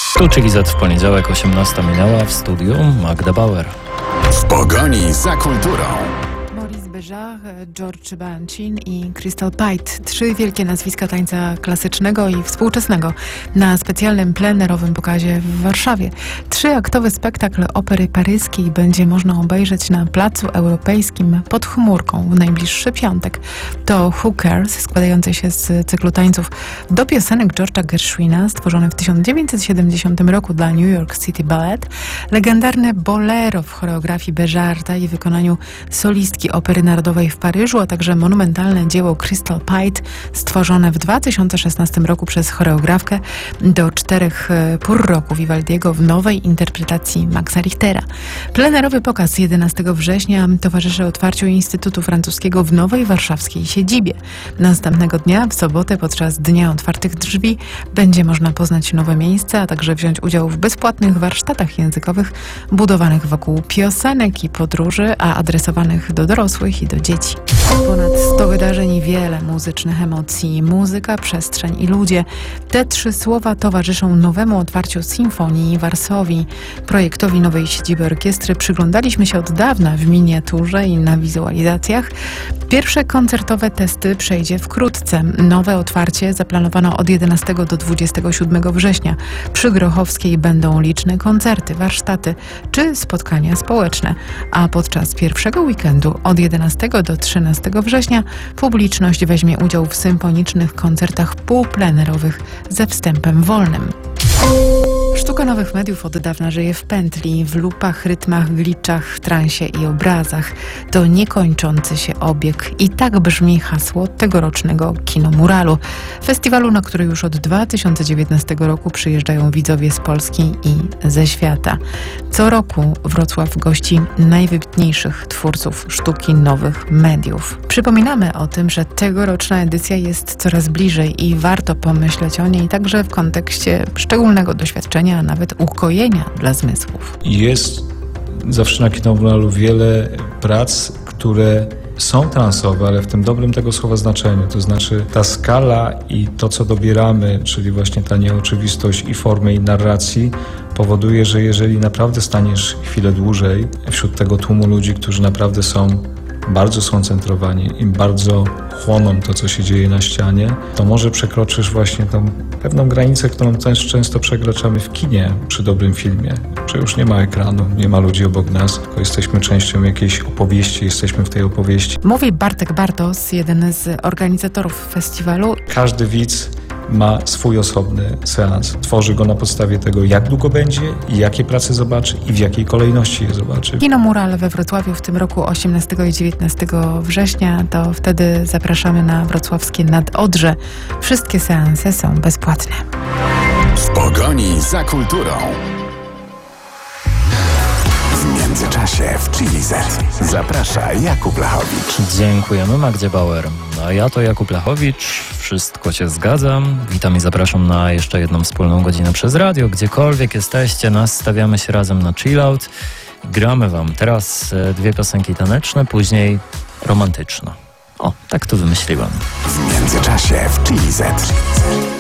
Tu Chili Z w poniedziałek, 18 minęła, w studiu Magda Bauer. W pogoni za kulturą. George Bancin i Crystal Pite. 3 wielkie nazwiska tańca klasycznego i współczesnego na specjalnym plenerowym pokazie w Warszawie. 3-aktowy spektakl opery paryskiej będzie można obejrzeć na Placu Europejskim pod chmurką w najbliższy piątek. To Who Cares, składający się z cyklu tańców do piosenek George'a Gershwina, stworzony w 1970 roku dla New York City Ballet, legendarne bolero w choreografii Béjarta i wykonaniu solistki Opery Narodowej w Paryżu, a także monumentalne dzieło Crystal Pite, stworzone w 2016 roku przez choreografkę do 4 pór roku Vivaldiego w nowej interpretacji Maxa Richtera. Plenerowy pokaz 11 września towarzyszy otwarciu Instytutu Francuskiego w nowej warszawskiej siedzibie. Następnego dnia, w sobotę, podczas Dnia Otwartych Drzwi, będzie można poznać nowe miejsca, a także wziąć udział w bezpłatnych warsztatach językowych budowanych wokół piosenek i podróży, a adresowanych do dorosłych i do dzieci. Ponad 100 wydarzeń i wiele muzycznych emocji. Muzyka, przestrzeń i ludzie. Te 3 słowa towarzyszą nowemu otwarciu Sinfonii Varsovii. Projektowi nowej siedziby orkiestry przyglądaliśmy się od dawna w miniaturze i na wizualizacjach. Pierwsze koncertowe testy przejdzie wkrótce. Nowe otwarcie zaplanowano od 11 do 27 września. Przy Grochowskiej będą liczne koncerty, warsztaty czy spotkania społeczne. A podczas pierwszego weekendu od 11 do 13 września publiczność weźmie udział w symfonicznych koncertach półplenerowych ze wstępem wolnym. Sztuka nowych mediów od dawna żyje w pętli, w lupach, rytmach, glitchach, transie i obrazach. To niekończący się obieg. I tak brzmi hasło tegorocznego Kinomuralu. Festiwalu, na który już od 2019 roku przyjeżdżają widzowie z Polski i ze świata. Co roku Wrocław gości najwybitniejszych twórców sztuki nowych mediów. Przypominamy o tym, że tegoroczna edycja jest coraz bliżej i warto pomyśleć o niej także w kontekście szczególnego doświadczenia, a nawet ukojenia dla zmysłów. Jest zawsze na Kinomuralu wiele prac, które są transowe, ale w tym dobrym tego słowa znaczeniu. To znaczy ta skala i to, co dobieramy, czyli właśnie ta nieoczywistość i formy i narracji, powoduje, że jeżeli naprawdę staniesz chwilę dłużej wśród tego tłumu ludzi, którzy naprawdę są bardzo skoncentrowani i bardzo chłoną to, co się dzieje na ścianie, to może przekroczysz właśnie tą pewną granicę, którą też często przekraczamy w kinie przy dobrym filmie, że już nie ma ekranu, nie ma ludzi obok nas, tylko jesteśmy częścią jakiejś opowieści, jesteśmy w tej opowieści. Mówi Bartek Bartos, jeden z organizatorów festiwalu. Każdy widz ma swój osobny seans. Tworzy go na podstawie tego, jak długo będzie i jakie prace zobaczy i w jakiej kolejności je zobaczy. Kinomural we Wrocławiu w tym roku 18 i 19 września, to wtedy zapraszamy na wrocławskie Nadodrze. Wszystkie seanse są bezpłatne. W pogoni za kulturą. W międzyczasie w Chili Z zaprasza Jakub Lachowicz. Dziękujemy Magdzie Bauer. A ja to Jakub Lachowicz. Wszystko się zgadzam. Witam i zapraszam na jeszcze jedną wspólną godzinę przez radio. Gdziekolwiek jesteście, nastawiamy się razem na chill out. Gramy wam teraz 2 piosenki taneczne, później romantyczne. O, tak to wymyśliłam. W międzyczasie w Chili Z.